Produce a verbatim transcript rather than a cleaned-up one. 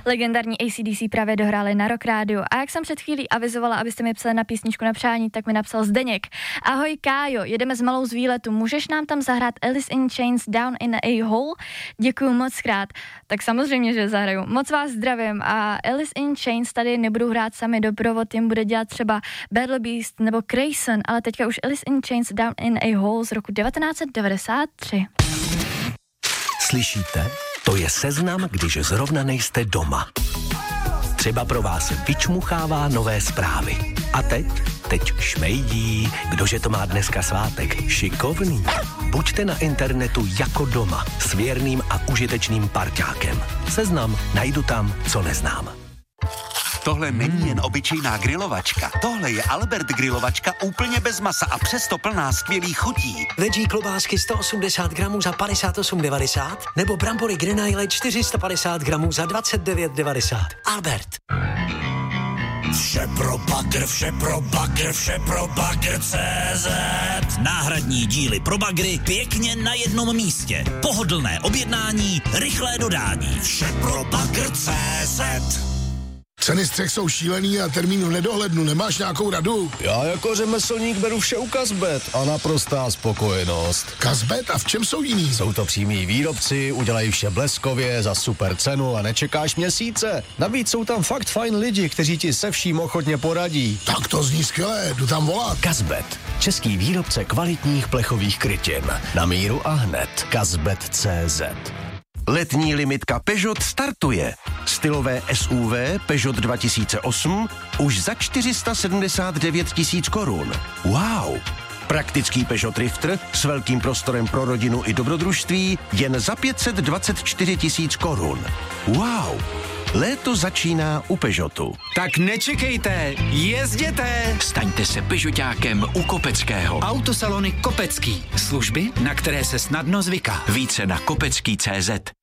Legendární A C D C právě dohráli na Rock Radio a jak jsem před chvílí avizovala, abyste mi psali na písničku na přání, tak mi napsal Zdeněk. Ahoj Kájo, jedeme s malou z výletu, můžeš nám tam zahrát Alice in Chains Down in a Hole? Děkuju moc krát. Tak samozřejmě, že zahraju. Moc vás zdravím a Alice in Chains tady nebudou hrát sami, doprovod jim bude dělat třeba Battle Beast nebo Grayson, ale teďka už Alice in Chains Down in a Hole z roku devatenáct set devadesát tři. Slyšíte? To je seznam, když zrovna nejste doma. Třeba pro vás vyčmuchává nové zprávy. A teď? Teď šmejdí. Kdože to má dneska svátek? Šikovný. Buďte na internetu jako doma s věrným a užitečným parťákem. Seznam najdu tam, co neznám. Tohle není jen obyčejná grilovačka. Tohle je Albert grilovačka úplně bez masa a přesto plná skvělých chutí. Veggie klobásky sto osmdesát gramů za padesát osm devadesát nebo brambory Grenaille čtyři sta padesát gramů za dvacet devět devadesát. Albert. Vše pro bagr, vše pro bagr, vše pro bagr tečka cé zet. Náhradní díly pro bagry pěkně na jednom místě. Pohodlné objednání, rychlé dodání. Vše pro bagr tečka cé zet. Ceny střech jsou šílený a termínu v nedohlednu. Nemáš nějakou radu? Já jako řemeslník beru vše u Kazbet a naprostá spokojenost. Kazbet? A v čem jsou jiný? Jsou to přímí výrobci, udělají vše bleskově, za super cenu a nečekáš měsíce. Navíc jsou tam fakt fajn lidi, kteří ti se vším ochotně poradí. Tak to zní skvělé, jdu tam volat. Kazbet. Český výrobce kvalitních plechových krytin. Na míru a hned. Kazbet tečka cé zet. Letní limitka Peugeot startuje. Stylové S U V Peugeot dva tisíce osm už za čtyři sta sedmdesát devět tisíc korun. Wow! Praktický Peugeot Drifter s velkým prostorem pro rodinu i dobrodružství jen za pět set dvacet čtyři tisíc korun. Wow! Léto začíná u Peugeotu. Tak nečekejte, jezděte! Staňte se Peugeotákem u Kopeckého. Autosalony Kopecký. Služby, na které se snadno zvyká. Více na kopecký tečka cé zet.